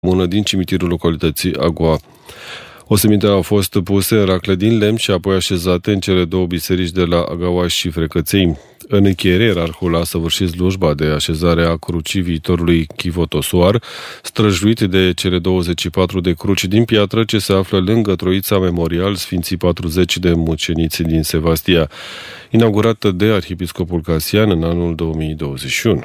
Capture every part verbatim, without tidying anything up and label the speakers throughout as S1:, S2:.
S1: comună din cimitirul localității Agua. Osemintele au fost puse în racle din lemn și apoi așezate în cele două biserici de la Agaua și Frecăței. În încheiere, ierarhul a săvârșit slujba de așezare a crucii viitorului Chivotosoar, străjuit de cele douăzeci și patru de cruci din piatră ce se află lângă Troița Memorial Sfinții patruzeci de muceniți din Sevastia, inaugurată de arhiepiscopul Casian în anul două mii douăzeci și unu.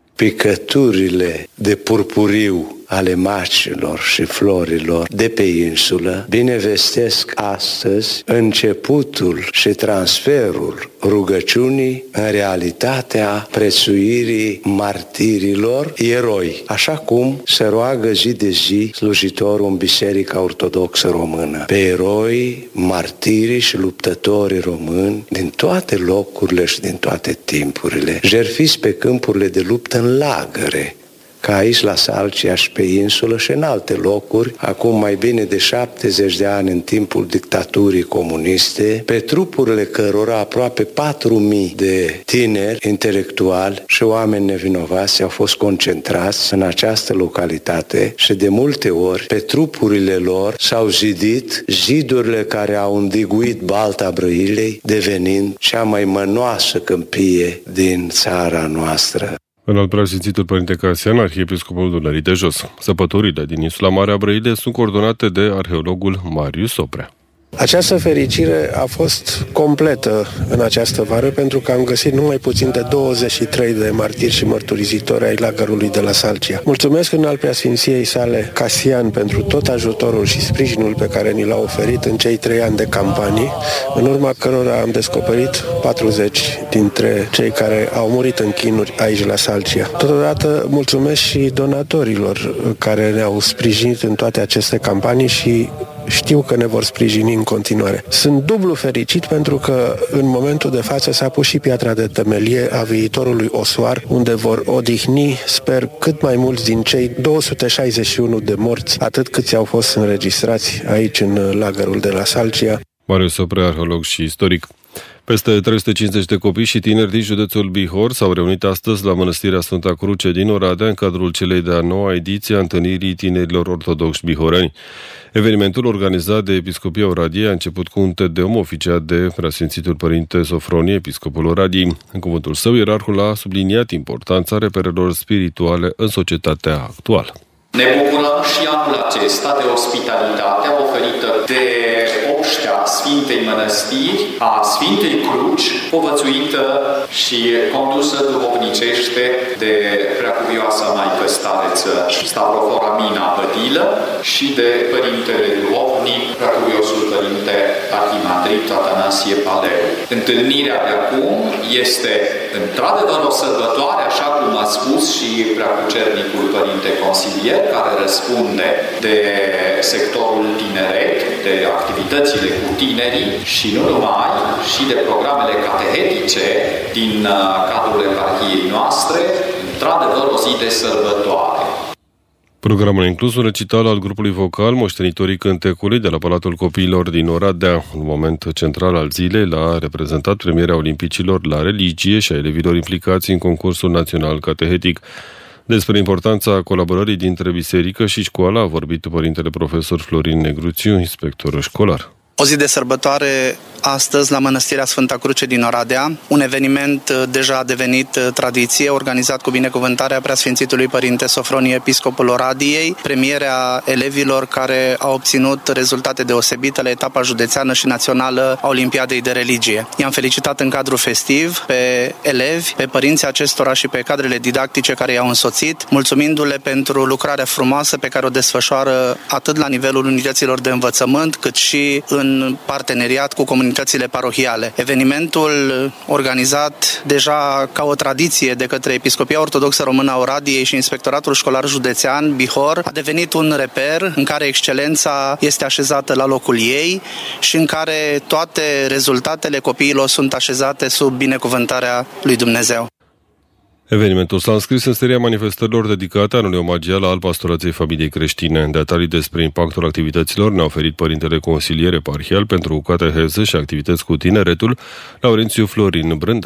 S2: Picăturile de purpuriu ale macilor și florilor de pe insulă binevestesc astăzi începutul și transferul rugăciunii în realitatea prețuirii martirilor eroi, așa cum se roagă zi de zi slujitorul în Biserica Ortodoxă Română, pe eroi, martirii și luptătorii români din toate locurile și din toate timpurile, jertfiți pe câmpurile de luptă în lagăre, ca aici la Salcia și pe insulă și în alte locuri, acum mai bine de șaptezeci de ani în timpul dictaturii comuniste, pe trupurile cărora aproape patru mii de tineri intelectuali și oameni nevinovați au fost concentrați în această localitate și de multe ori pe trupurile lor s-au zidit zidurile care au îndiguit Balta Brăilei, devenind cea mai mănoasă câmpie din țara noastră.
S1: În al preasfințitul Părinte Casian, arhiepiscopul Dunării de Jos. Săpăturile din insula Marea Brăile sunt coordonate de arheologul Marius Oprea.
S3: Această fericire a fost completă în această vară pentru că am găsit numai puțin de douăzeci și trei de martiri și mărturisitori ai lagărului de la Salcia. Mulțumesc în al preasfinției sale Casian pentru tot ajutorul și sprijinul pe care ni l-a oferit în cei trei ani de campanii, în urma cărora am descoperit patruzeci dintre cei care au murit în chinuri aici la Salcia. Totodată mulțumesc și donatorilor care ne-au sprijinit în toate aceste campanii și știu că ne vor sprijini în continuare. Sunt dublu fericit pentru că în momentul de față s-a pus și piatra de temelie a viitorului Osoar, unde vor odihni, sper, cât mai mulți din cei două sute șaizeci și unu de morți, atât câți au fost înregistrați aici în lagărul de la Salcia.
S1: Marius Oprea, arheolog și istoric. Peste trei sute cincizeci de copii și tineri din județul Bihor s-au reunit astăzi la Mănăstirea Sfânta Cruce din Oradea în cadrul celei de-a noua ediție a Întâlnirii Tinerilor Ortodoxi Bihoreni. Evenimentul organizat de Episcopia Oradiei a început cu un tedeum oficiat de Preasfințitul Părinte Sofronie, episcopul Oradiei. În cuvântul său, ierarhul a subliniat importanța reperelor spirituale în societatea actuală.
S4: Ne bucurăm și anul acesta de ospitalitatea oferită de obștea Sfintei Mănăstiri a Sfintei Cruci, povățuită și condusă duhovnicește de Preacuvioasa Maică Stareță Stavrofor Amina Bădilă și de Părintele Duhovnic, Preacuviosul Părinte Arhimandrit Atanasie Paleu. Întâlnirea de acum este într-adevăr o sărbătoare, așa cum a spus și Preacucernicul Părinte Consilier, care răspunde de sectorul tineret, de activitățile cu tinerii și nu numai, și de programele catehetice din cadrul eparhiei noastre, într-adevăr o zi de sărbătoare.
S1: Programul a inclus un recital al grupului vocal Moștenitorii Cântecului de la Palatul Copiilor din Oradea. Un moment central al zilei l-a reprezentat premierea olimpicilor la religie și a elevilor implicați în concursul național catehetic. Despre importanța colaborării dintre biserică și școală a vorbit părintele profesor Florin Negruțiu, inspector școlar.
S5: O zi de sărbătoare astăzi la Mănăstirea Sfânta Cruce din Oradea, un eveniment deja a devenit tradiție, organizat cu binecuvântarea Preasfințitului Părinte Sofronie, episcopul Oradiei, premierea elevilor care au obținut rezultate deosebite la etapa județeană și națională a Olimpiadei de Religie. I-am felicitat în cadrul festiv pe elevi, pe părinții acestora și pe cadrele didactice care i-au însoțit, mulțumindu-le pentru lucrarea frumoasă pe care o desfășoară atât la nivelul unităților de învățământ, cât și în parteneriat cu comunitățile parohiale. Evenimentul organizat deja ca o tradiție de către Episcopia Ortodoxă Română a Oradiei și Inspectoratul Școlar Județean Bihor a devenit un reper în care excelența este așezată la locul ei și în care toate rezultatele copiilor sunt așezate sub binecuvântarea lui Dumnezeu.
S1: Evenimentul s-a înscris în seria manifestărilor dedicate anului omagial al pastorației familiei creștine. Detalii despre impactul activităților ne-a oferit părintele consilier eparhial pentru cateheză și activități cu tineretul, Laurențiu Florin Brândaș.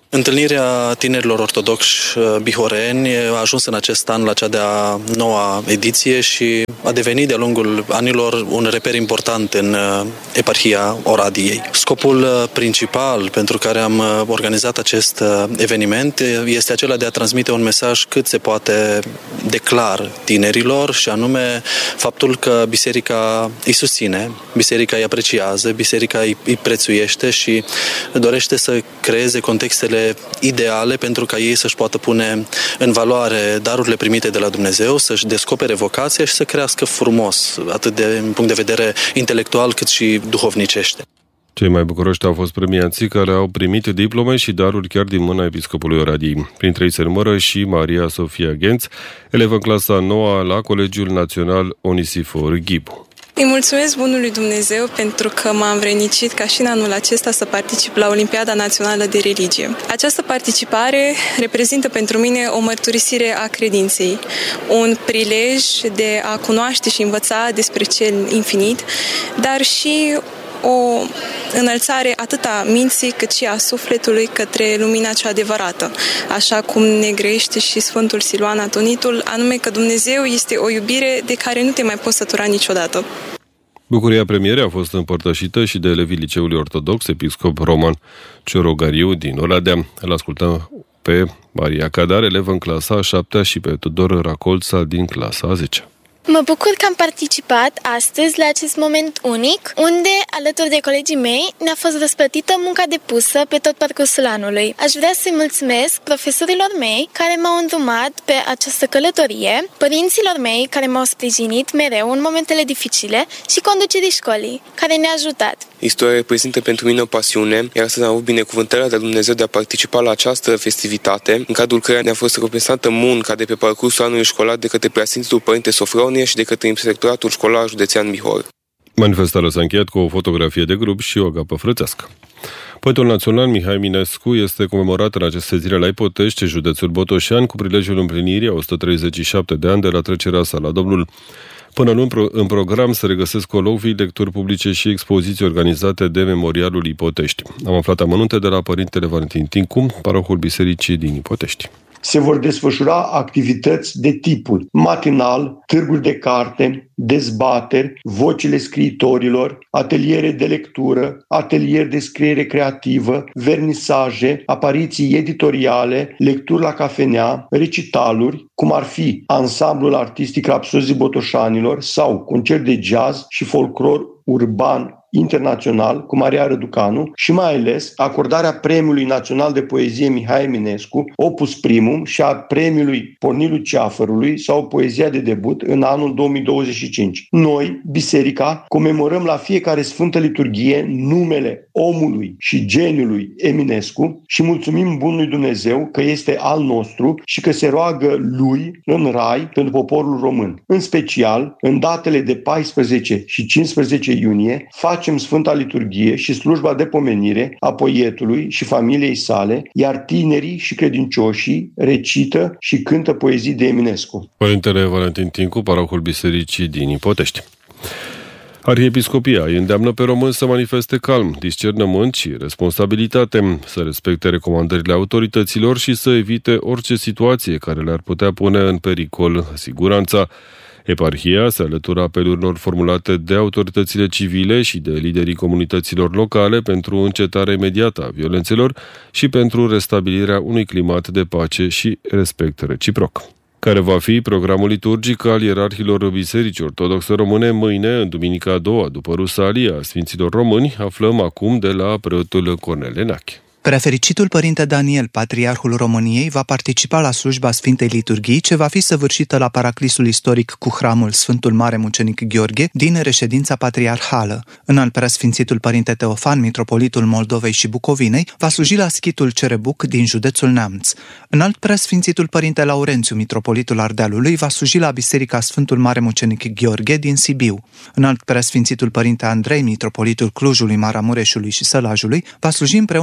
S5: Întâlnirea tinerilor ortodoxi bihoreni a ajuns în acest an la cea de-a noua ediție și a devenit de-a lungul anilor un reper important în eparhia Oradiei. Scopul principal pentru care am organizat acest eveniment este acela de a transmite un mesaj cât se poate de clar tinerilor, și anume faptul că biserica îi susține, biserica îi apreciază, biserica îi, îi prețuiește și dorește să creeze contextele ideale pentru ca ei să-și poată pune în valoare darurile primite de la Dumnezeu, să-și descopere vocația și să crească frumos, atât de, din punct de vedere intelectual cât și duhovnicește.
S1: Cei mai bucuroși au fost premianții care au primit diplome și daruri chiar din mâna episcopului Oradiei. Printre ei se numără și Maria Sofia Ghenț, elevă în clasa a noua la Colegiul Național Onisifor Ghibu.
S6: Îi mulțumesc bunului Dumnezeu pentru că m-a învrednicit ca și în anul acesta să particip la Olimpiada Națională de Religie. Această participare reprezintă pentru mine o mărturisire a credinței, un prilej de a cunoaște și învăța despre cel infinit, dar și o înălțare atât a minții cât și a sufletului către lumina cea adevărată, așa cum ne grăiește și Sfântul Siluan Atonitul, anume că Dumnezeu este o iubire de care nu te mai poți sătura niciodată.
S1: Bucuria premierei a fost împărtășită și de elevii Liceului Ortodox Episcop Roman Ciorogariu din Oradea. Îl ascultăm pe Maria Cadar, elevă în clasa a șaptea, și pe Tudor Racolța din clasa a zecea.
S7: Mă bucur că am participat astăzi la acest moment unic, unde, alături de colegii mei, ne-a fost răsplătită munca depusă pe tot parcursul anului. Aș vrea să-i mulțumesc profesorilor mei care m-au îndrumat pe această călătorie, părinților mei care m-au sprijinit mereu în momentele dificile și conducerii școlii, care ne-a ajutat.
S8: Istoria reprezintă pentru mine o pasiune, iar astăzi am avut binecuvântarea de la Dumnezeu de a participa la această festivitate, în cadrul căreia ne-a fost reprezentată munca de pe parcursul anului școlar de către Preasfințitul Părinte Sofronie și de către Inspectoratul Școlar Județean Bihor.
S1: Manifestarea s-a încheiat cu o fotografie de grup și o agapă frățească. Poetul național Mihai Eminescu este comemorat în aceste zile la Ipotești, județul Botoșani, cu prilejul împlinirii a o sută treizeci și șapte de ani de la trecerea sa la Domnul. Până luni, în program se regăsesc colocvii, lecturi publice și expoziții organizate de Memorialul Ipotești. Am aflat amănunte de la Părintele Valentin Tincu, parohul Bisericii din Ipotești.
S9: Se vor desfășura activități de tipuri: matinal, târguri de carte, dezbateri, vocile scriitorilor, ateliere de lectură, atelier de scriere creativă, vernisaje, apariții editoriale, lecturi la cafenea, recitaluri, cum ar fi ansamblul artistic Rapsozii Botoșanilor sau concert de jazz și folclor urban internațional cu Maria Răducanu și mai ales acordarea Premiului Național de Poezie Mihai Eminescu, Opus Primum, și a Premiului Pornilu Ceafărului sau Poezia de debut în anul două mii douăzeci și cinci. Noi, Biserica, comemorăm la fiecare Sfântă Liturghie numele omului și geniului Eminescu și mulțumim bunului Dumnezeu că este al nostru și că se roagă lui în rai pentru poporul român. În special, în datele de paisprezece și cincisprezece iunie, facem Sfânta Liturghie și slujba de pomenire a poetului și familiei sale, iar tinerii și credincioșii recită și cântă poezii de Eminescu.
S1: Părintele Valentin Tincu, parohul Bisericii din Ipotești. Arhiepiscopia îi îndeamnă pe români să manifeste calm, discernământ și responsabilitate, să respecte recomandările autorităților și să evite orice situație care le-ar putea pune în pericol siguranța. Eparhia se alătură apelurilor formulate de autoritățile civile și de liderii comunităților locale pentru încetarea imediată a violențelor și pentru restabilirea unui climat de pace și respect reciproc. Care va fi programul liturgic al ierarhilor Bisericii Ortodoxe Române mâine, în duminica a doua, după Rusalia a Sfinților Români, aflăm acum de la preotul Cornel Enache.
S10: Preafericitul Părinte Daniel, Patriarhul României, va participa la slujba Sfintei Liturghii, ce va fi săvârșită la paraclisul istoric cu hramul Sfântul Mare Mucenic Gheorghe din reședința patriarhală. Înalt Preasfințitul Părinte Teofan, Mitropolitul Moldovei și Bucovinei, va sluji la schitul Cerebuc din județul Neamț. Înalt Preasfințitul Părinte Laurențiu, Mitropolitul Ardealului, va sluji la Biserica Sfântul Mare Mucenic Gheorghe din Sibiu. Înalt Preasfințitul Părinte Andrei, Mitropolitul Clujului, Maramureșului și Sălajului, va sluji împreună cu un alt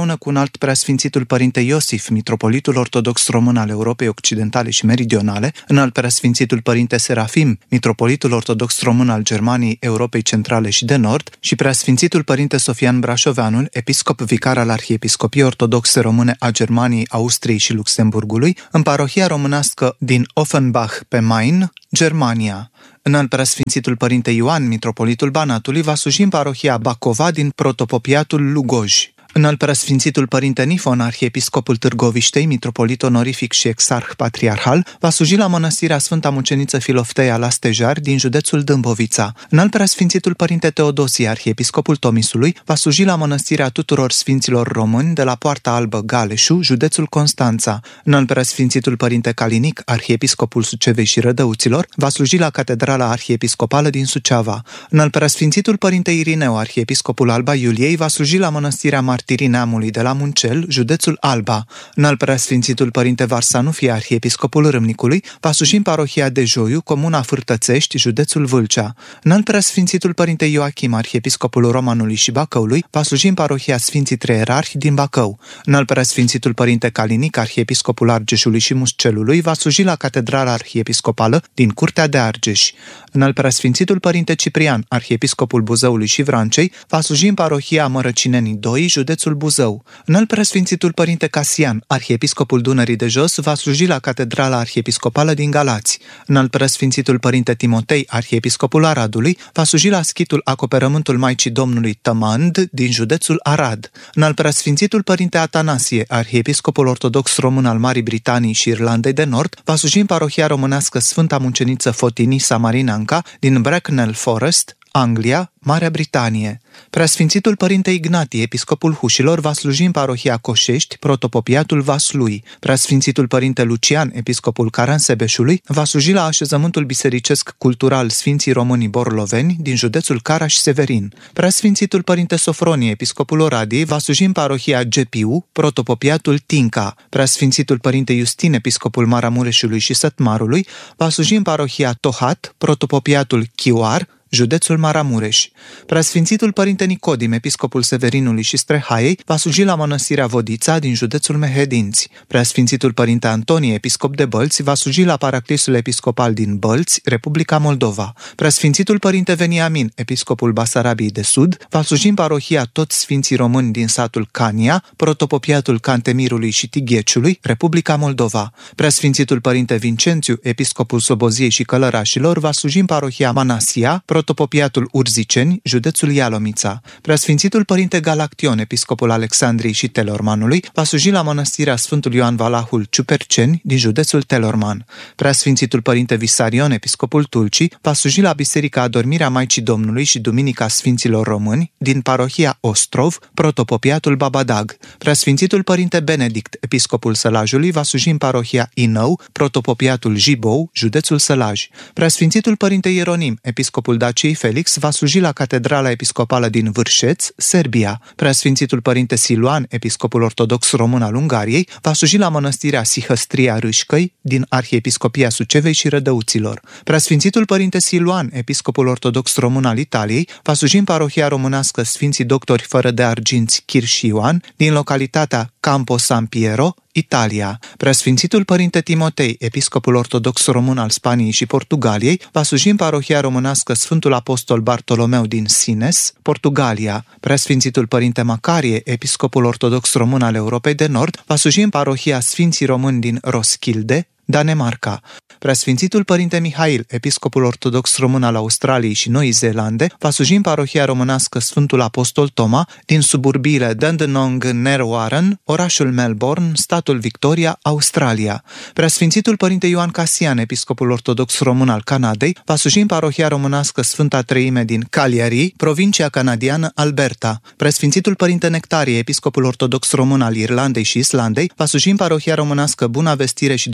S10: înalt preasfințitul părinte Iosif, mitropolitul ortodox român al Europei Occidentale și Meridionale, înalt preasfințitul părinte Serafim, mitropolitul ortodox român al Germaniei, Europei Centrale și de Nord, și preasfințitul părinte Sofian Brașoveanul, episcop vicar al Arhiepiscopiei Ortodoxe Române a Germaniei, Austriei și Luxemburgului, în parohia românească din Offenbach pe Main, Germania. Înalt preasfințitul părinte Ioan, mitropolitul Banatului, va sluji în parohia Bacova din protopopiatul Lugoj. Înalt preasfințitul părinte Nifon, arhiepiscopul Târgoviștei, mitropolit onorific și exarh patriarhal, va sluji la mănăstirea Sfânta Muceniță Filofteia la Stejar din județul Dâmbovița. Înalt preasfințitul părinte Teodosie, arhiepiscopul Tomisului, va sluji la mănăstirea tuturor sfinților români de la Poarta Albă Galeșu, județul Constanța. Înalt preasfințitul părinte Calinic, arhiepiscopul Sucevei și Rădăuților, va sluji la catedrala arhiepiscopală din Suceava. Înalt preasfințitul părinte Irineu, arhiepiscopul Alba Iuliei, va sluji la mănăstirea Martirii Neamului de la Muncel, județul Alba. Înalt preasfințitul părinte Varsanufie, arhiepiscopul Râmnicului, va sluji în parohia de Joiu, comuna Fârtățești, județul Vâlcea. Înalt preasfințitul părinte Ioachim, arhiepiscopul Romanului și Bacăului, va sluji în parohia Sfinții Trei Ierarhi din Bacău. Înalt preasfințitul părinte Calinic, arhiepiscopul Argeșului și Muscelului, va sluji la catedrala arhiepiscopală din Curtea de Argeș. Înalt preasfințitul părinte Ciprian, arhiepiscopul Buzăului și Vrancei, va sluji în parohia Mărăcinenii doi, județul Buzău. Înalt preasfințitul părinte Casian, arhiepiscopul Dunării de Jos, va sluji la catedrala arhiepiscopală din Galați. Înalt preasfințitul părinte Timotei, arhiepiscopul Aradului, va sluji la schitul Acoperământul Maicii Domnului Tămand din județul Arad. Înalt preasfințitul părinte Atanasie, arhiepiscopul ortodox român al Marii Britanii și Irlandei de Nord, va sluji în parohia românească Sfânta Muceniță Fotinii Samarinanca din Bracknell Forest, Anglia, Marea Britanie. Preasfințitul părinte Ignatie, episcopul Hușilor, va sluji în parohia Coșești, protopopiatul Vaslui. Preasfințitul părinte Lucian, episcopul Caransebeșului, va sluji la așezământul bisericesc cultural Sfinții Românii Borloveni din județul Caraș-Severin. Preasfințitul părinte Sofronie, episcopul Oradiei, va sluji în parohia Gepiu, protopopiatul Tinca. Preasfințitul părinte Justin, episcopul Maramureșului și Sătmarului, va sluji în parohia Tohat, protopopiatul Chioar, județul Maramureș. Preasfințitul părinte Nicodim, episcopul Severinului și Strehaiei, va sluji la mănăstirea Vodița din județul Mehedinți. Preasfințitul părinte Antonie, episcop de Bălți, va sluji la paraclisul episcopal din Bălți, Republica Moldova. Preasfințitul părinte Veniamin, episcopul Basarabiei de Sud, va sluji în parohia Toți Sfinții Români din satul Cania, protopopiatul Cantemirului și Tigheciului, Republica Moldova. Preasfințitul părinte Vincențiu, episcopul Soboziei și Călărașilor, va sluji în parohia Manasia, protopopiatul Urziceni, județul Ialomița. Preasfințitul părinte Galaction, episcopul Alexandriei și Telormanului, va sluji la mănăstirea Sfântul Ioan Valahul Ciuperceni din județul Telorman. Preasfințitul părinte Visarion, episcopul Tulcii, va sluji la Biserica Adormirea Maicii Domnului și Duminica Sfinților Români din parohia Ostrov, protopopiatul Babadag. Preasfințitul părinte Benedict, episcopul Sălajului, va sluji în parohia Inău, protopopiatul Jibou, județul Sălaj. Preasfințitul părinte Ieronim, episcopul Daciei Felix, va sluji la catedrala episcopală din Vârșeț, Serbia. Preasfințitul părinte Siluan, episcopul ortodox român al Ungariei, va sluji la mănăstirea Sihăstria Râșcăi din Arhiepiscopia Sucevei și Rădăuților. Preasfințitul părinte Siluan, episcopul ortodox român al Italiei, va sluji în parohia românească Sfinții Doctori fără de arginți Chir și Ioan din localitatea Campo San Piero, Italia. Preasfințitul părinte Timotei, episcopul ortodox român al Spaniei și Portugaliei, va sluji în parohia românească Sfântul Apostol Bartolomeu din Sines, Portugalia. Preasfințitul părinte Macarie, episcopul ortodox român al Europei de Nord, va sluji în parohia Sfinții Români din Roskilde, Danemarca. Preasfințitul părinte Mihail, episcopul ortodox român al Australiei și Noii Zeelande, va sluji în parohia românească Sfântul Apostol Toma din suburbiile Dandenong Nerwarren, orașul Melbourne, statul Victoria, Australia. Preasfințitul părinte Ioan Casian, episcopul ortodox român al Canadei, va sluji în parohia românească Sfânta Treime din Cagliari, provincia canadiană Alberta. Preasfințitul părinte Nectarie, episcopul ortodox român al Irlandei și Islandei, va sluji în parohia românească Buna Vestire și Duminica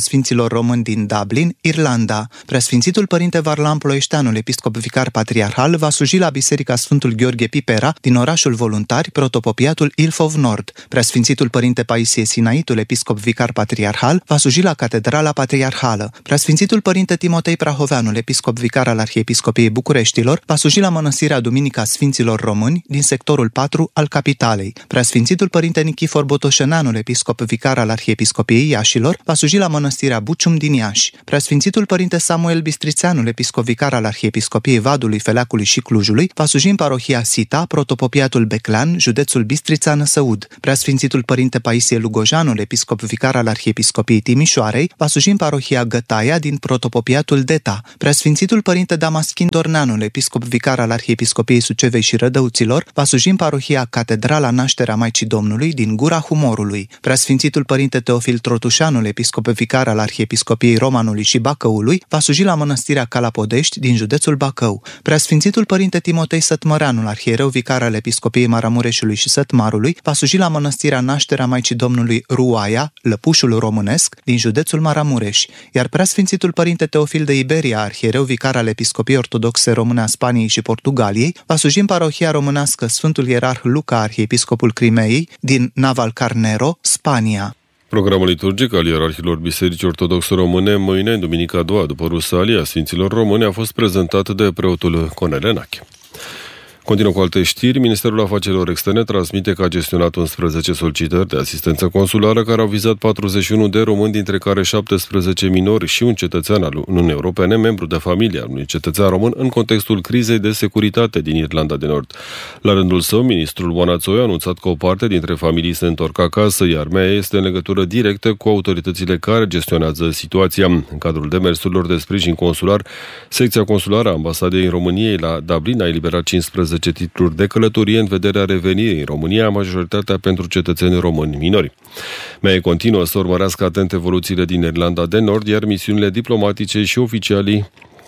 S10: Sfinților Români din Dublin, Irlanda. Preasfințitul Părinte Varlam Ploieșteanul, episcop vicar patriarhal, va sluji la Biserica Sfântul Gheorghe Pipera din orașul Voluntari, protopopiatul Ilfov Nord. Preasfințitul Părinte Paisie Sinaitul, episcop vicar patriarhal, va sluji la Catedrala Patriarhală. Preasfințitul Părinte Timotei Prahoveanul, episcop vicar al Arhiepiscopiei Bucureștilor, va sluji la Mănăstirea Duminica Sfinților Români din sectorul patru al capitalei. Preasfințitul Părinte Nichifor Botoșeneanul, episcop vicar al Arhiepiscopiei Iașilor, va sluji la Mănăstirea Bucium din Iași. Preasfințitul Părinte Samuel Bistrițeanul, episcop vicar al Arhiepiscopiei Vadului, Feleacului și Clujului, va sluji în parohia Sita, protopopiatul Beclean, județul Bistrița-Năsăud. Preasfințitul Părinte Paisie Lugojanul, episcop vicar al Arhiepiscopiei Timișoarei, va sluji în parohia Gătaia din protopopiatul Deta. Preasfințitul Părinte Damaschin Dorneanul, episcop vicar al Arhiepiscopiei Sucevei și Rădăuților, va sluji în parohia Catedrala Nașterea Maicii Domnului din Gura Humorului. Preasfințitul Părinte Teofil Trotușanul, episcop vicar al Arhiepiscopiei Romanului și Bacăului, va sluji la Mănăstirea Calapodești din județul Bacău. Preasfințitul Părinte Timotei Sătmăreanul, arhiereu vicar al Episcopiei Maramureșului și Sătmarului, va sluji la Mănăstirea Nașterea Maicii Domnului Ruaia, Lăpușul Românesc, din județul Maramureș, iar Preasfințitul Părinte Teofil de Iberia, arhiereu vicar al Episcopiei Ortodoxe Române a Spaniei și Portugaliei, va sluji în parohia românească Sfântul Ierarh Luca, arhiepiscopul Crimeei, din Navalcarnero, Spania.
S1: Programul liturgic al ierarhilor Bisericii Ortodoxe Române mâine, în duminica a doua după Rusalia Sfinților Români, a fost prezentat de preotul Cornel Enache. Continuă cu alte știri. Ministerul Afacerilor Externe transmite că a gestionat unsprezece solicitări de asistență consulară care au vizat patruzeci și unu de români, dintre care șaptesprezece minori și un cetățean al Uniunii Europene, membru de familie al unui cetățean român, în contextul crizei de securitate din Irlanda de Nord. La rândul său, ministrul Oana Țoiu a anunțat că o parte dintre familii se întorc acasă, iar mea este în legătură directă cu autoritățile care gestionează situația. În cadrul demersurilor de sprijin consular, secția consulară a Ambasadei României la Dublin a eliberat cincisprezece titluri de călătorie în vederea revenirii în România, majoritatea pentru cetățeni români minori. M E continuă să urmărească atent evoluțiile din Irlanda de Nord, iar misiunile diplomatice și oficialii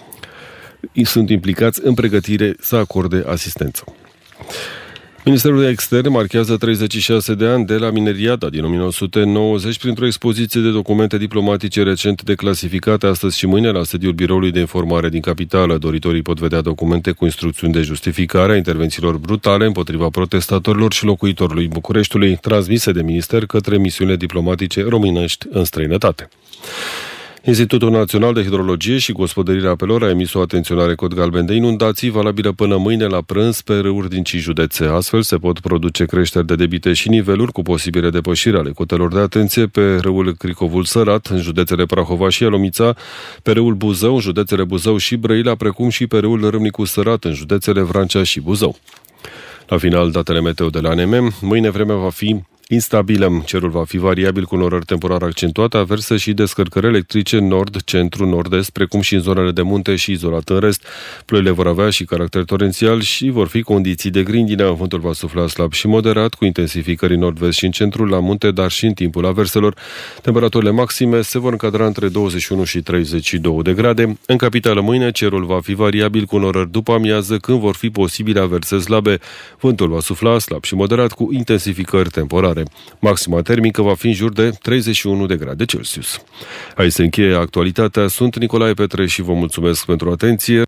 S1: sunt implicați în pregătire să acorde asistență. Ministerul de Externe marchează treizeci și șase de ani de la mineriada din o mie nouă sute nouăzeci printr-o expoziție de documente diplomatice recent declasificate astăzi și mâine la sediul Biroului de Informare din capitală. Doritorii pot vedea documente cu instrucțiuni de justificare a intervențiilor brutale împotriva protestatorilor și locuitorului Bucureștiului, transmise de minister către misiunile diplomatice românești în străinătate. Institutul Național de Hidrologie și Gospodărirea Apelor a emis o atenționare cod galben de inundații valabilă până mâine la prânz pe râuri din cinci județe. Astfel se pot produce creșteri de debite și niveluri cu posibile depășiri ale cotelor de atenție pe râul Cricovul Sărat, în județele Prahova și Ialomița, pe râul Buzău, în județele Buzău și Brăila, precum și pe râul Râmnicu Sărat, în județele Vrancea și Buzău. La final, datele meteo de la A N M. Mâine vremea va fi instabilă. Cerul va fi variabil cu norări temporar accentuate, averse și descărcări electrice nord, centru, nord-est, precum și în zonele de munte și izolat în rest. Ploile vor avea și caracter torențial și vor fi condiții de grindină. Vântul va sufla slab și moderat, cu intensificări în nord-vest și în centrul, la munte, dar și în timpul averselor. Temperaturile maxime se vor încadra între douăzeci și unu și treizeci și două de grade. În capitală mâine, cerul va fi variabil cu norări după amiază, când vor fi posibile averse slabe. Vântul va sufla slab și moderat, cu intensificări temporare. Maxima termică va fi în jur de treizeci și unu de grade Celsius. Aici se încheie actualitatea. Sunt Nicolae Petre și vă mulțumesc pentru atenție.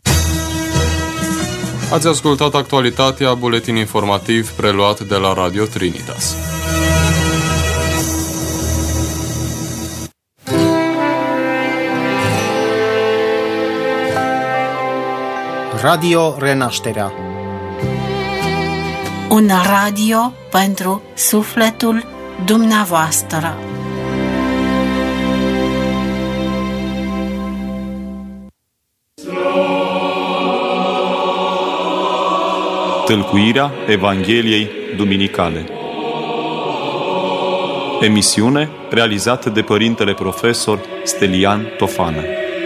S11: Ați ascultat actualitatea, buletin informativ preluat de la Radio Trinitas.
S12: Radio Renașterea.
S13: Un radio pentru sufletul dumneavoastră.
S14: Tâlcuirea Evangheliei Duminicale. Emisiune realizată de părintele profesor Stelian Tofană.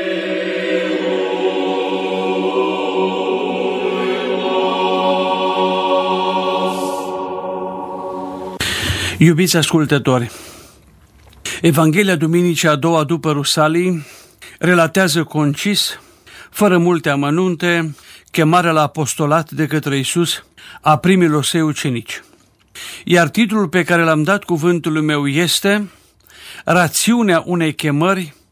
S15: Iubiți ascultători, Evanghelia Duminicii a doua după Rusalii relatează concis, fără multe amănunte, chemarea la apostolat de către Iisus a primilor săi ucenici. Iar titlul pe care l-am dat cuvântului meu este Rațiunea unei chemări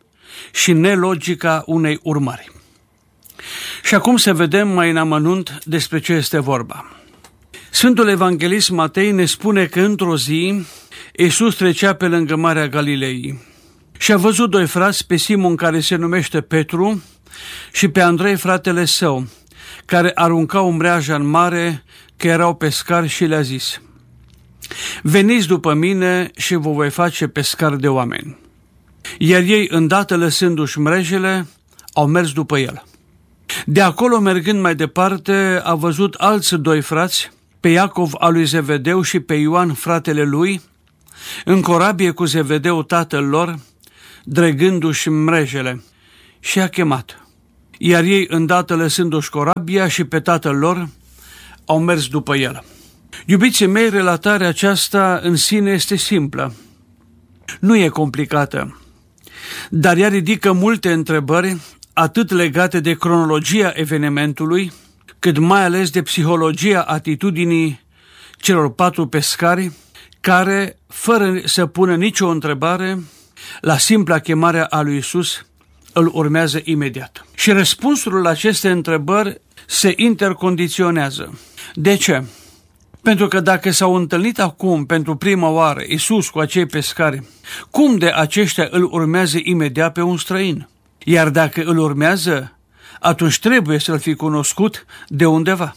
S15: și nelogica unei urmări. Și acum să vedem mai în amănunt despre ce este vorba. Sfântul Evanghelist Matei ne spune că într-o zi Iisus trecea pe lângă Marea Galilei și a văzut doi frați, pe Simon, care se numește Petru, și pe Andrei, fratele său, care aruncau mreaja în mare, că erau pescari, și le-a zis: veniți după mine și vă voi face pescari de oameni. Iar ei, îndată lăsându-și mrejele, au mers după el. De acolo, mergând mai departe, a văzut alți doi frați, pe Iacov al lui Zevedeu și pe Ioan, fratele lui, în corabie cu Zevedeu, tatăl lor, dregându-și mrejele, și a chemat. Iar ei, îndată lăsându-și corabia și pe tatăl lor, au mers după el. Iubiții mei, relatarea aceasta în sine este simplă. Nu e complicată, dar ea ridică multe întrebări, atât legate de cronologia evenimentului, cât mai ales de psihologia atitudinii celor patru pescari, care, fără să pună nicio întrebare, la simpla chemare a lui Iisus, îl urmează imediat. Și răspunsul la aceste întrebări se intercondiționează. De ce? Pentru că dacă s-au întâlnit acum pentru prima oară Iisus cu acei pescari, cum de aceștia îl urmează imediat pe un străin? Iar dacă îl urmează, atunci trebuie să-l fi cunoscut de undeva.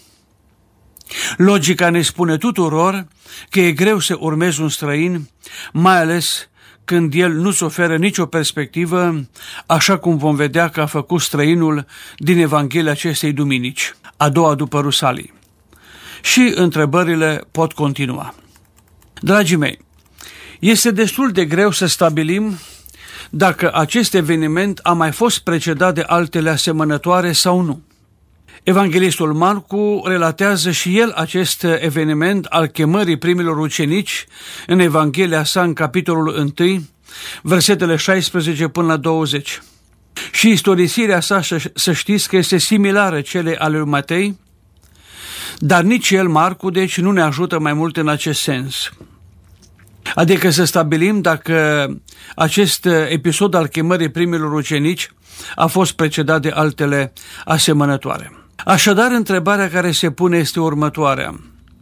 S15: Logica ne spune tuturor că e greu să urmezi un străin, mai ales când el nu-ți oferă nicio perspectivă, așa cum vom vedea că a făcut străinul din Evanghelia acestei duminici, a doua după Rusalii. Și întrebările pot continua. Dragii mei, este destul de greu să stabilim dacă acest eveniment a mai fost precedat de altele asemănătoare sau nu. Evanghelistul Marcu relatează și el acest eveniment al chemării primilor ucenici în Evanghelia sa, în capitolul unu, versetele șaisprezece până la douăzeci. Și istorisirea sa, să știți că este similară celei ale lui Matei, dar nici el, Marcu, deci nu ne ajută mai mult în acest sens. Adică să stabilim dacă acest episod al chemării primilor ucenici a fost precedat de altele asemănătoare. Așadar, întrebarea care se pune este următoarea.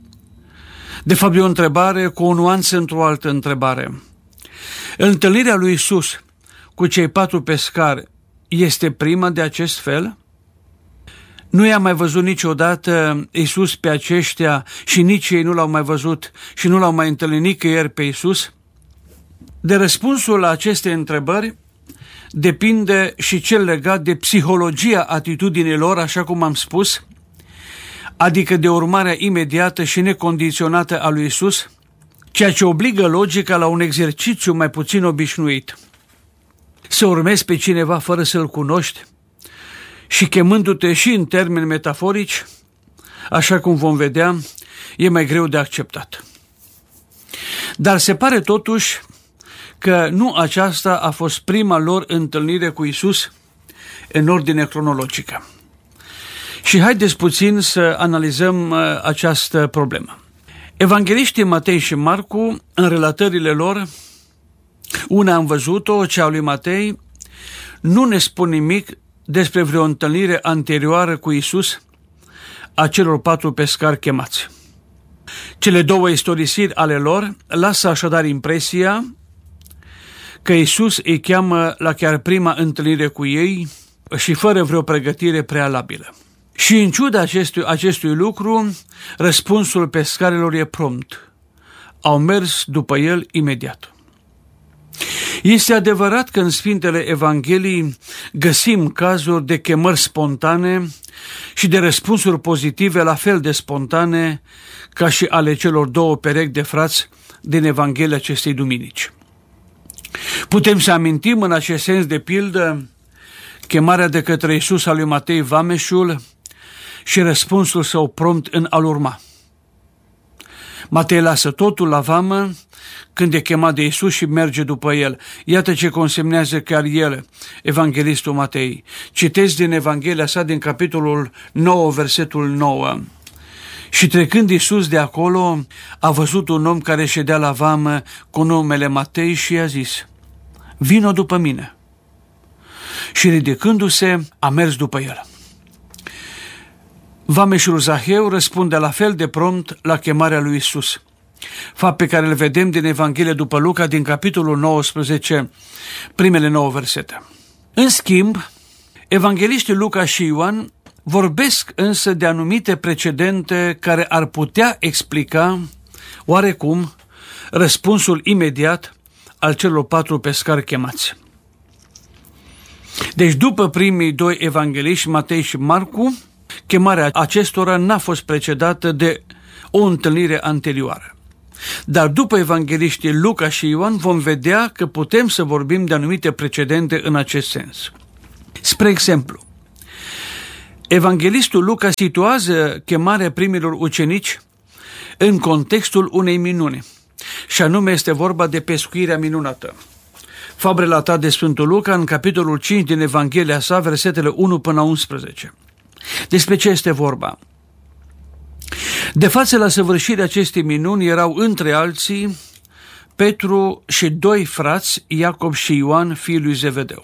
S15: De fapt, e o întrebare cu o nuanță într-o altă întrebare. Întâlnirea lui Iisus cu cei patru pescari este prima de acest fel? Nu i-a mai văzut niciodată Iisus pe aceștia și nici ei nu l-au mai văzut și nu l-au mai întâlnit nicăieri pe Iisus? De răspunsul la aceste întrebări depinde și cel legat de psihologia atitudinilor, așa cum am spus, adică de urmarea imediată și necondiționată a lui Iisus, ceea ce obligă logica la un exercițiu mai puțin obișnuit. Să urmezi pe cineva fără să-l cunoști și chemându-te și în termeni metaforici, așa cum vom vedea, e mai greu de acceptat. Dar se pare totuși că nu aceasta a fost prima lor întâlnire cu Iisus în ordine cronologică. Și haideți puțin să analizăm această problemă. Evangheliștii Matei și Marcu, în relatările lor, una am văzut-o, cea a lui Matei, nu ne spun nimic despre vreo întâlnire anterioară cu Iisus a celor patru pescari chemați. Cele două istorisiri ale lor lasă așadar impresia că Iisus îi cheamă la chiar prima întâlnire cu ei și fără vreo pregătire prealabilă. Și în ciuda acestui, acestui lucru, răspunsul pescarilor e prompt. Au mers după el imediat. Este adevărat că în Sfintele Evanghelii găsim cazuri de chemări spontane și de răspunsuri pozitive la fel de spontane ca și ale celor două perechi de frați din Evanghelia acestei duminici. Putem să amintim în acest sens, de pildă, chemarea de către Iisus a lui Matei vameșul și răspunsul său prompt în a-l urma. Matei lasă totul la vamă când e chemat de Iisus și merge după el. Iată ce consemnează chiar el, evanghelistul Matei. Citesc din Evanghelia sa din capitolul nouă, versetul nouă. Și trecând Iisus de acolo, a văzut un om care ședea la vamă cu numele Matei și i-a zis: vino după mine. și ridicându-se, a mers după el. Vameșul Zaheu răspunde la fel de prompt la chemarea lui Iisus, fapt pe care îl vedem din Evanghelia după Luca, din capitolul nouăsprezece, primele nouă versete. În schimb, evangheliștii Luca și Ioan vorbesc însă de anumite precedente care ar putea explica, oarecum, răspunsul imediat al celor patru pescari chemați. Deci, după primii doi evangheliști, Matei și Marcu, chemarea acestora n-a fost precedată de o întâlnire anterioară. Dar după evangheliștii Luca și Ioan vom vedea că putem să vorbim de anumite precedente în acest sens. Spre exemplu, evanghelistul Luca situează chemarea primilor ucenici în contextul unei minuni, și anume este vorba de pescuirea minunată. Fapt relatat de Sfântul Luca în capitolul cinci din Evanghelia sa, versetele unu până la unsprezece. Despre ce este vorba? De față la săvârșirea acestei minuni erau între alții Petru și doi frați, Iacob și Ioan, fiul lui Zevedeu.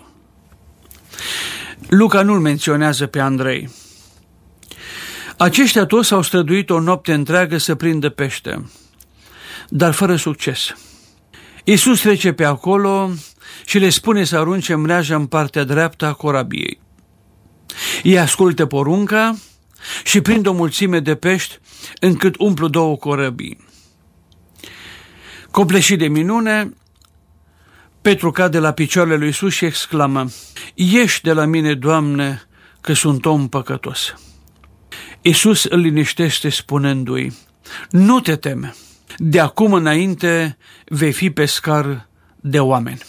S15: Luca nu-l menționează pe Andrei. Aceștia toți s-au străduit o noapte întreagă să prindă pește, dar fără succes. Iisus trece pe acolo și le spune să arunce mreaja în partea dreaptă a corabiei. Ei ascultă porunca și prind o mulțime de pești încât umplu două corăbii. Copleșit de minune, Petru cade la picioarele lui Iisus și exclamă: „Ieși de la mine, Doamne, că sunt om păcătos.” Iisus îl liniștește spunându-i: „Nu te teme, de acum înainte vei fi pescar de oameni.”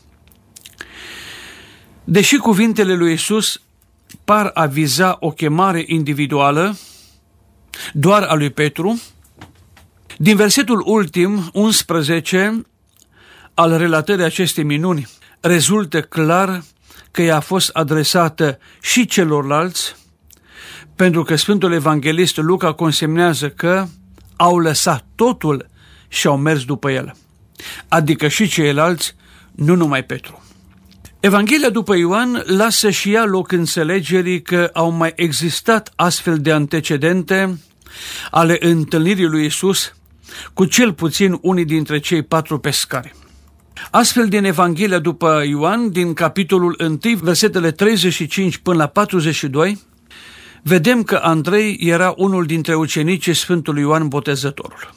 S15: Deși cuvintele lui Iisus par a viza o chemare individuală, doar a lui Petru, din versetul ultim, unsprezece, al relatării acestei minuni, rezultă clar că ea a fost adresată și celorlalți, pentru că Sfântul Evanghelist Luca consemnează că au lăsat totul și au mers după el, adică și ceilalți, nu numai Petru. Evanghelia după Ioan lasă și ea loc înțelegerii că au mai existat astfel de antecedente ale întâlnirii lui Iisus cu cel puțin unii dintre cei patru pescari. Astfel, din Evanghelia după Ioan, din capitolul unu, versetele treizeci și cinci până la patruzeci și doi, vedem că Andrei era unul dintre ucenicii Sfântului Ioan Botezătorul.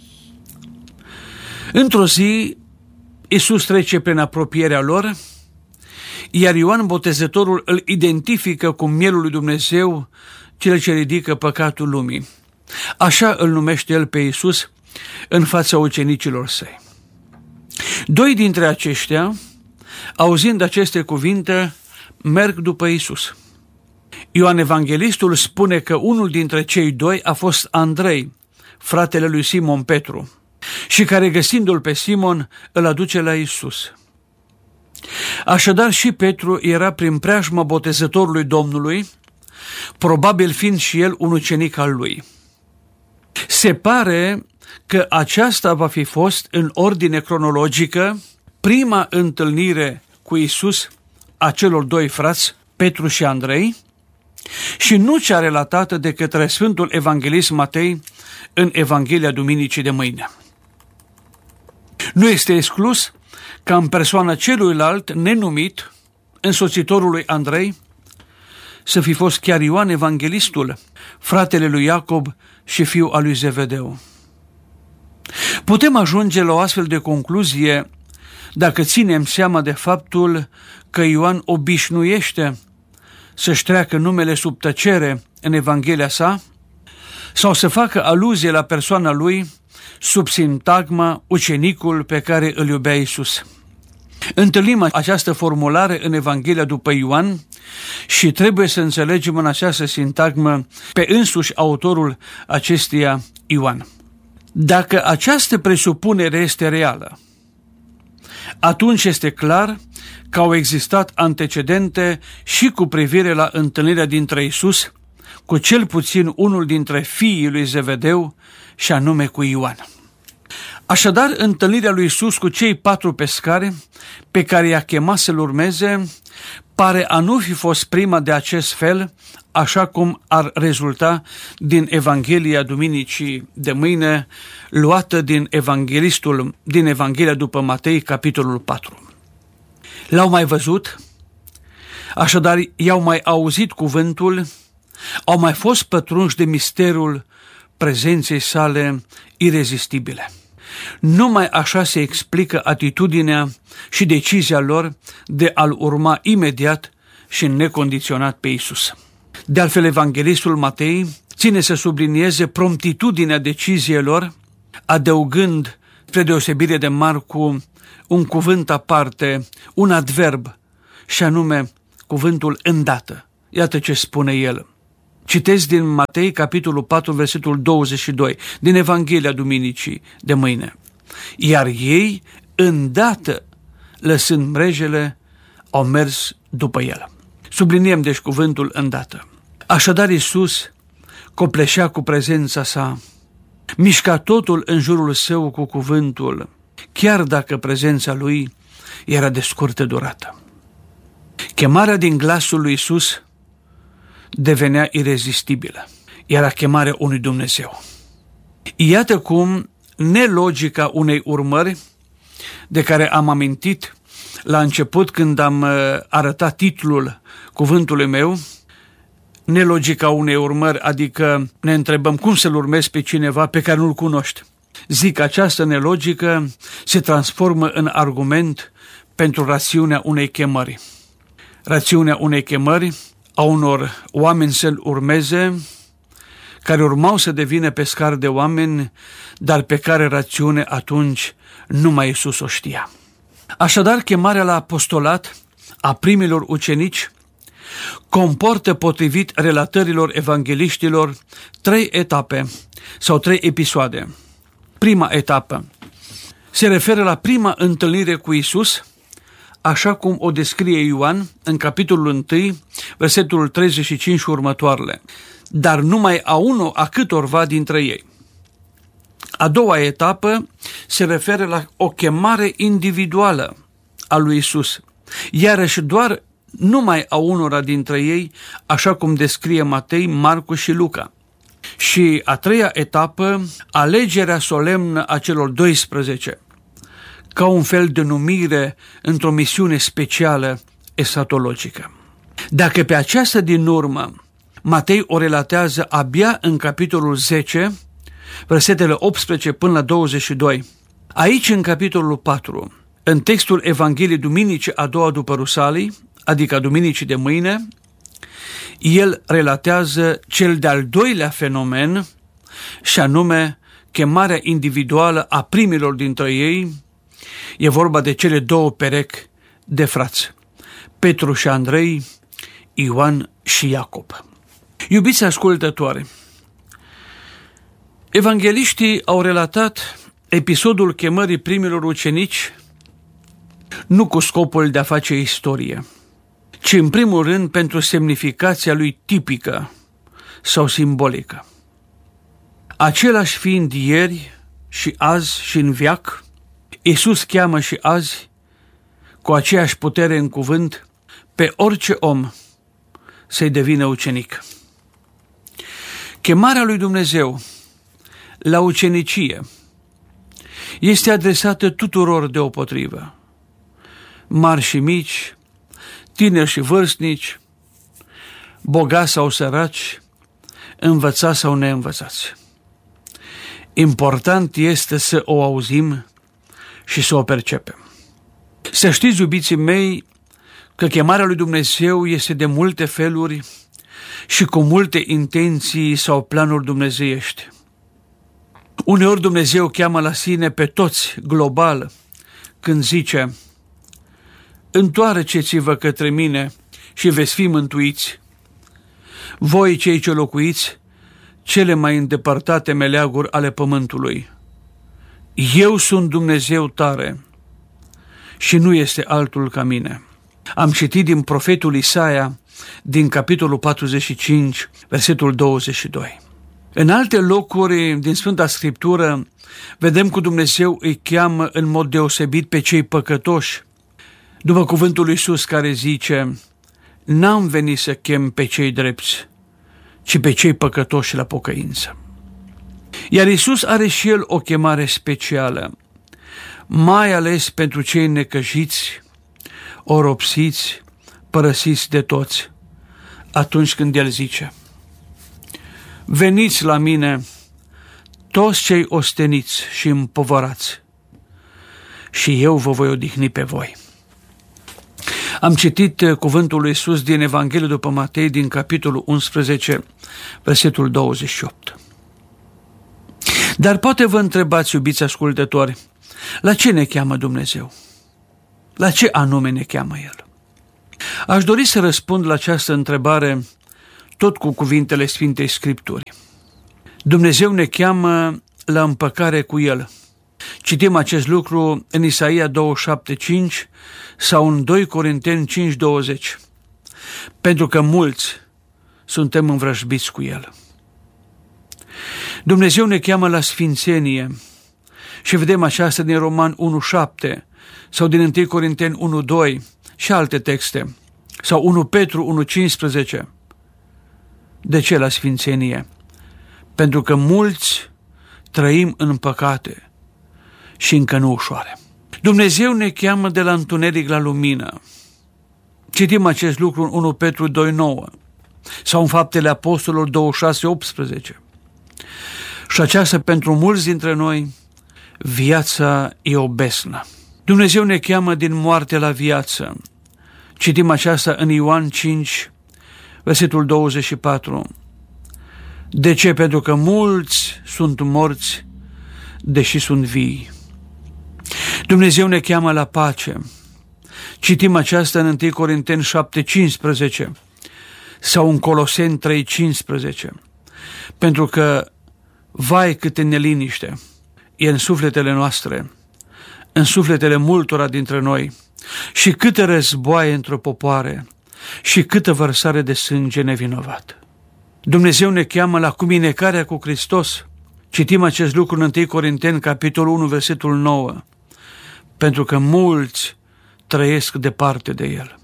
S15: Într-o zi, Iisus trece prin apropierea lor, iar Ioan Botezătorul îl identifică cu mielul lui Dumnezeu, cel ce ridică păcatul lumii. Așa îl numește el pe Iisus în fața ucenicilor săi. Doi dintre aceștia, auzind aceste cuvinte, merg după Iisus. Ioan Evanghelistul spune că unul dintre cei doi a fost Andrei, fratele lui Simon Petru, și care, găsindu-l pe Simon, îl aduce la Iisus. Așadar și Petru era prin preajma Botezătorului Domnului, probabil fiind și el un ucenic al lui. Se pare că aceasta va fi fost, în ordine cronologică, prima întâlnire cu Iisus a celor doi frați, Petru și Andrei, și nu cea relatată de către Sfântul Evanghelist Matei în Evanghelia Duminicii de mâine. Nu este exclus ca în persoana celuilalt nenumit, însoțitorul lui Andrei, să fi fost chiar Ioan Evanghelistul, fratele lui Iacob și fiul al lui Zevedeu. Putem ajunge la o astfel de concluzie dacă ținem seama de faptul că Ioan obișnuiește să-și treacă numele sub tăcere în Evanghelia sa, sau să facă aluzie la persoana lui sub sintagma ucenicul pe care îl iubea Iisus. Întâlnim această formulare în Evanghelia după Ioan și trebuie să înțelegem în această sintagmă pe însuși autorul acesteia, Ioan. Dacă această presupunere este reală, atunci este clar că au existat antecedente și cu privire la întâlnirea dintre Iisus cu cel puțin unul dintre fiii lui Zevedeu, și anume cu Ioan. Așadar, întâlnirea lui Iisus cu cei patru pescari pe care i-a chemat să-l urmeze pare a nu fi fost prima de acest fel, așa cum ar rezulta din Evanghelia Duminicii de mâine, luată din Evanghelistul, din Evanghelia după Matei, capitolul patru. L-au mai văzut, așadar i-au mai auzit cuvântul, au mai fost pătrunși de misterul prezenței sale irezistibile. Numai așa se explică atitudinea și decizia lor de a-L urma imediat și necondiționat pe Iisus. De altfel, Evanghelistul Matei ține să sublinieze promptitudinea deciziei lor, adăugând, spre deosebire de Marcu, un cuvânt aparte, un adverb, și anume cuvântul îndată. Iată ce spune el. Citesc din Matei, capitolul patru, versetul douăzeci și doi, din Evanghelia Duminicii de mâine. Iar ei, îndată, lăsând mrejele, au mers după el. Subliniem deci cuvântul îndată. Așadar Iisus copleșea cu prezența sa, mișca totul în jurul său cu cuvântul, chiar dacă prezența lui era de scurtă durată. Chemarea din glasul lui Iisus devenea irezistibilă. Era chemarea unui Dumnezeu. Iată cum nelogica unei urmări, de care am amintit la început când am arătat titlul cuvântului meu, nelogica unei urmări, adică ne întrebăm cum să-L urmezi pe cineva pe care nu-L cunoști. Zic, această nelogică se transformă în argument pentru rațiunea unei chemări. Rațiunea unei chemări a unor oameni să-L urmeze, care urmau să devină pescari de oameni, dar pe care rațiune atunci numai Iisus o știa. Așadar, chemarea la apostolat a primilor ucenici comportă, potrivit relatărilor evangeliștilor, trei etape sau trei episoade. Prima etapă se referă la prima întâlnire cu Iisus, așa cum o descrie Ioan în capitolul unu, versetul treizeci și cinci și următoarele, dar numai a unul a câtorva dintre ei. A doua etapă se referă la o chemare individuală a lui Iisus, iarăși doar numai a unora dintre ei, așa cum descrie Matei, Marcu și Luca. Și a treia etapă, alegerea solemnă a celor doisprezece, ca un fel de numire într-o misiune specială escatologică. Dacă pe această din urmă Matei o relatează abia în capitolul zece, versetele optsprezece până la douăzeci și doi, aici în capitolul patru, în textul Evangheliei Duminicii a doua după Rusalii, adică Duminicii de mâine, el relatează cel de-al doilea fenomen, și anume chemarea individuală a primilor dintre ei. E vorba de cele două perechi de frați, Petru și Andrei, Ioan și Iacob. Iubiți ascultători, evangheliștii au relatat episodul chemării primilor ucenici nu cu scopul de a face istorie, ci în primul rând pentru semnificația lui tipică sau simbolică. Același fiind ieri și azi și în veac, Iisus cheamă și azi, cu aceeași putere în cuvânt, pe orice om să-i devină ucenic. Chemarea lui Dumnezeu la ucenicie este adresată tuturor deopotrivă, mari și mici, tineri și vârstnici, bogați sau săraci, învățați sau neînvățați. Important este să o auzim și să o percepem. Să știți, iubiții mei, că chemarea lui Dumnezeu este de multe feluri și cu multe intenții sau planuri dumnezeiești. Uneori Dumnezeu cheamă la sine pe toți, global, când zice: întoarceți-vă către mine și veți fi mântuiți, voi cei ce locuiți cele mai îndepărtate meleaguri ale pământului. Eu sunt Dumnezeu tare și nu este altul ca mine. Am citit din profetul Isaia, din capitolul patruzeci și cinci, versetul douăzeci și doi. În alte locuri din Sfânta Scriptură vedem că Dumnezeu îi cheamă în mod deosebit pe cei păcătoși, după cuvântul lui Iisus care zice: N-am venit să chem pe cei drepți, ci pe cei păcătoși la pocăință. Iar Iisus are și El o chemare specială, mai ales pentru cei necăjiți, oropsiți, părăsiți de toți, atunci când El zice: veniți la mine toți cei osteniți și împovărați, și eu vă voi odihni pe voi. Am citit cuvântul lui Iisus din Evanghelia după Matei, din capitolul unsprezece, versetul douăzeci și opt. Dar poate vă întrebați, iubiți ascultători, la ce ne cheamă Dumnezeu? La ce anume ne cheamă El? Aș dori să răspund la această întrebare tot cu cuvintele Sfintei Scripturi. Dumnezeu ne cheamă la împăcare cu El. Citim acest lucru în Isaia douăzeci și șapte cinci sau în doi Corinteni cinci douăzeci. Pentru că mulți suntem învrăjbiți cu El. Dumnezeu ne cheamă la sfințenie și vedem aceasta din Roman unu șapte sau din întâi Corinteni unu doi și alte texte, sau unu Petru unu cincisprezece. De ce la sfințenie? Pentru că mulți trăim în păcate și încă nu ușoare. Dumnezeu ne cheamă de la întuneric la lumină. Citim acest lucru în unu Petru doi nouă sau în Faptele Apostolilor douăzeci și șase optsprezece. Și aceasta pentru mulți dintre noi, viața e o besnă. Dumnezeu ne cheamă din moarte la viață. Citim aceasta în Ioan cinci, versetul douăzeci și patru. De ce? Pentru că mulți sunt morți, deși sunt vii. Dumnezeu ne cheamă la pace. Citim aceasta în întâi Corinteni șapte cincisprezece sau în Coloseni trei cincisprezece. Pentru că, vai câte neliniște e în sufletele noastre, în sufletele multora dintre noi, și câte războaie între popoare și câtă vărsare de sânge nevinovat. Dumnezeu ne cheamă la cuminecarea cu Hristos. Citim acest lucru în întâi Corinteni, capitolul unu, versetul nouă. Pentru că mulți trăiesc departe de El.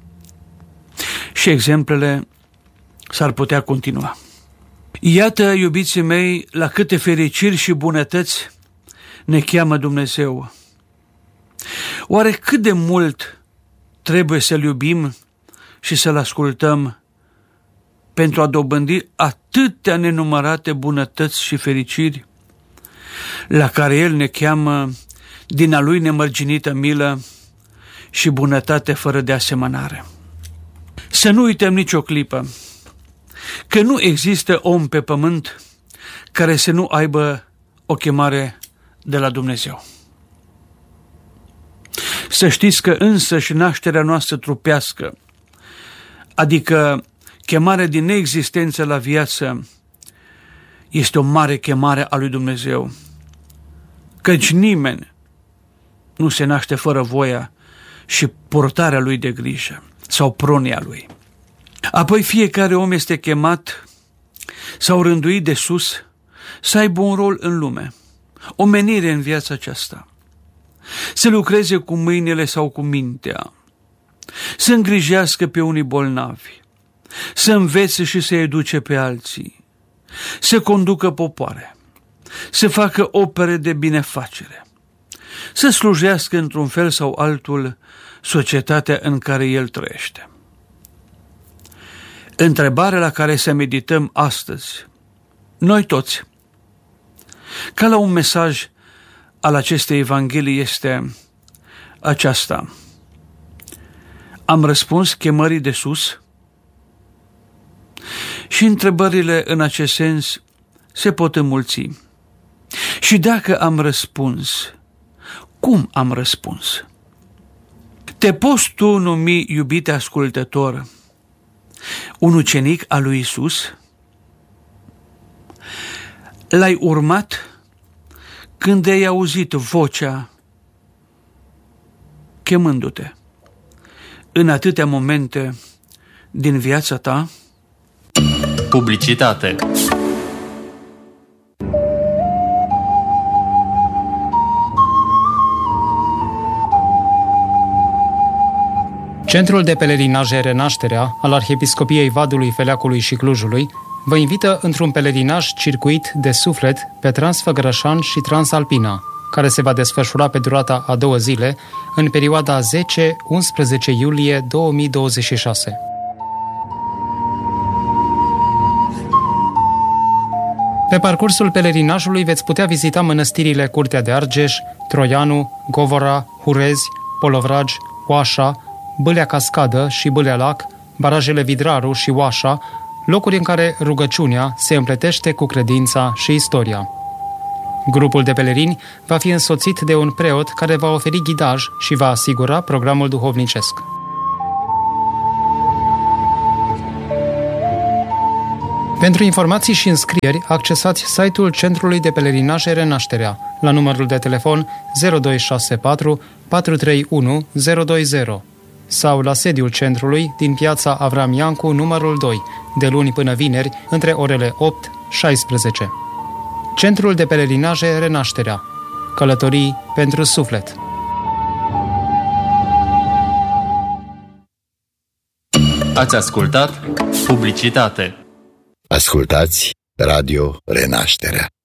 S15: Și exemplele s-ar putea continua. Iată, iubiții mei, la câte fericiri și bunătăți ne cheamă Dumnezeu. Oare cât de mult trebuie să-L iubim și să-L ascultăm pentru a dobândi atâtea nenumărate bunătăți și fericiri la care El ne cheamă din a Lui nemărginită milă și bunătate fără de asemănare? Să nu uităm nicio clipă că nu există om pe pământ care să nu aibă o chemare de la Dumnezeu. Să știți că însă și nașterea noastră trupească, adică chemarea din neexistență la viață, este o mare chemare a lui Dumnezeu, căci nimeni nu se naște fără voia și purtarea lui de grijă sau pronia lui. Apoi fiecare om este chemat sau rânduit de sus să aibă un rol în lume, o menire în viața aceasta, să lucreze cu mâinile sau cu mintea, să îngrijească pe unii bolnavi, să învețe și să educe pe alții, să conducă popoare, să facă opere de binefacere, să slujească într-un fel sau altul societatea în care el trăiește. Întrebarea la care să medităm astăzi, noi toți, ca la un mesaj al acestei Evanghelii, este aceasta: am răspuns chemării de sus? Și întrebările în acest sens se pot înmulți. Și dacă am răspuns, cum am răspuns? Te poți tu numi, iubite ascultător, un ucenic al lui Iisus? L-ai urmat când ai auzit vocea chemându-te în atâtea momente din viața ta?
S16: Publicitate.
S12: Centrul de pelerinaje Renașterea al Arhiepiscopiei Vadului, Feleacului și Clujului vă invită într-un pelerinaj circuit de suflet pe Transfăgărășan și Transalpina, care se va desfășura pe durata a două zile, în perioada zece unsprezece iulie două mii douăzeci și șase. Pe parcursul pelerinajului veți putea vizita mănăstirile Curtea de Argeș, Troianu, Govora, Hurezi, Polovragi, Oașa, Bâlea Cascadă și Bâlea Lac, barajele Vidraru și Oașa, locuri în care rugăciunea se împletește cu credința și istoria. Grupul de pelerini va fi însoțit de un preot care va oferi ghidaj și va asigura programul duhovnicesc. Pentru informații și înscrieri, accesați site-ul Centrului de Pelerinaje Renașterea la numărul de telefon zero doi șase patru patru trei unu zero doi zero sau la sediul centrului din piața Avram Iancu, numărul doi, de luni până vineri, între orele opt șaisprezece. Centrul de Pelerinaje Renașterea. Călătorii pentru suflet.
S16: Ați ascultat publicitate.
S17: Ascultați Radio Renașterea.